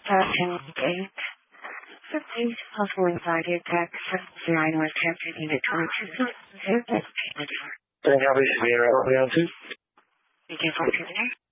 8. For these possible anxiety attacks, Nine was captured in a torture. Then how is Vera on to? You can forgive her.